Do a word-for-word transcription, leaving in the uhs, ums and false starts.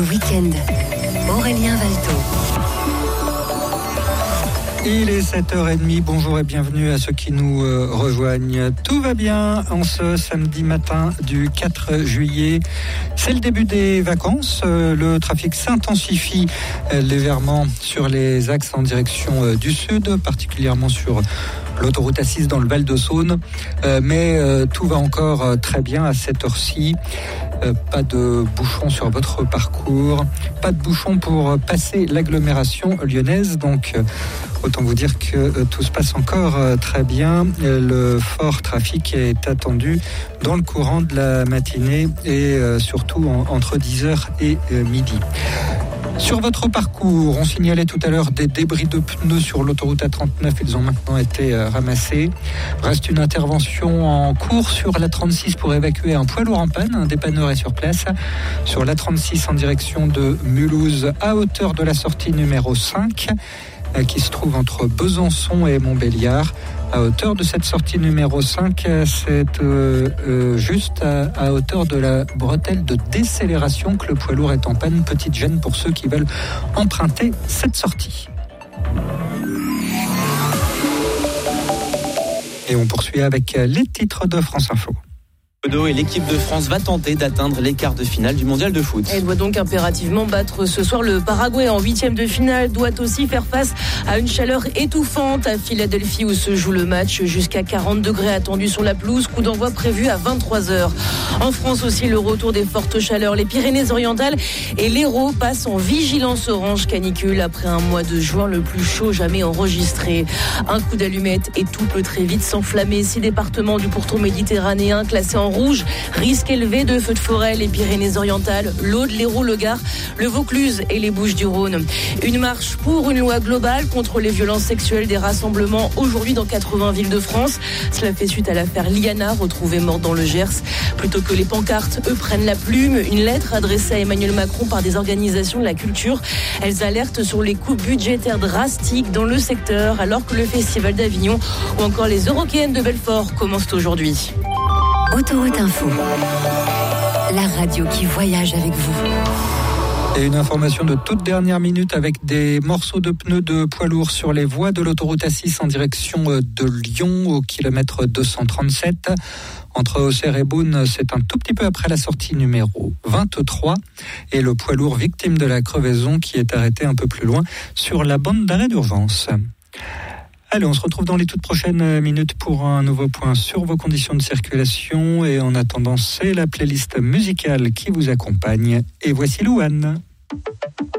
Week-end, Aurélien Valto. Il est sept heures trente, bonjour et bienvenue à ceux qui nous euh, rejoignent. Tout va bien en ce samedi matin du quatre juillet. C'est le début des vacances. Euh, le trafic s'intensifie euh, légèrement sur les axes en direction euh, du sud, particulièrement sur l'autoroute A six dans le Val-de-Saône. Euh, mais euh, tout va encore euh, très bien à cette heure-ci. Euh, pas de bouchons sur votre parcours, pas de bouchons pour passer l'agglomération lyonnaise. Donc, euh, autant vous dire que euh, tout se passe encore euh, très bien. Euh, le fort trafic est attendu dans le courant de la matinée et euh, surtout en, entre dix heures et euh, midi. Sur votre parcours, on signalait tout à l'heure des débris de pneus sur l'autoroute A trente-neuf. Ils ont maintenant été euh, ramassés. Reste une intervention en cours sur l'A trente-six pour évacuer un poids lourd en panne. Un dépanneur est sur place. Sur l'A trente-six en direction de Mulhouse, à hauteur de la sortie numéro cinq, euh, qui se trouve entre Besançon et Montbéliard. À hauteur de cette sortie numéro cinq, c'est euh, euh, juste à, à hauteur de la bretelle de décélération que le poids lourd est en panne. Petite gêne pour ceux qui veulent emprunter cette sortie. Et on poursuit avec les titres de France Info. Et l'équipe de France va tenter d'atteindre les quarts de finale du mondial de foot. Elle doit donc impérativement battre ce soir le Paraguay en huitième de finale. Doit aussi faire face à une chaleur étouffante à Philadelphie où se joue le match. Jusqu'à quarante degrés attendus sur la pelouse. Coup d'envoi prévu à vingt-trois heures. En France aussi, le retour des fortes chaleurs. Les Pyrénées-Orientales et l'Hérault passent en vigilance orange canicule après un mois de juin le plus chaud jamais enregistré. Un coup d'allumette et tout peut très vite s'enflammer. Six départements du pourtour méditerranéen classés en rouge, risque élevé de feux de forêt, les Pyrénées-Orientales, l'Aude, l'Hérault, le Gard, le Vaucluse et les Bouches-du-Rhône. Une marche pour une loi globale contre les violences sexuelles, des rassemblements aujourd'hui dans quatre-vingts villes de France. Cela fait suite à l'affaire Liana, retrouvée morte dans le Gers. Plutôt que les pancartes, eux prennent la plume. Une lettre adressée à Emmanuel Macron par des organisations de la culture. Elles alertent sur les coupes budgétaires drastiques dans le secteur, alors que le Festival d'Avignon ou encore les Eurokéennes de Belfort commencent aujourd'hui. Autoroute Info, la radio qui voyage avec vous. Et une information de toute dernière minute avec des morceaux de pneus de poids lourds sur les voies de l'autoroute A six en direction de Lyon au kilomètre deux cent trente-sept. Entre Auxerre et Beaune, c'est un tout petit peu après la sortie numéro vingt-trois. Et le poids lourd victime de la crevaison qui est arrêté un peu plus loin sur la bande d'arrêt d'urgence. Allez, on se retrouve dans les toutes prochaines minutes pour un nouveau point sur vos conditions de circulation. Et en attendant, c'est la playlist musicale qui vous accompagne. Et voici Louane.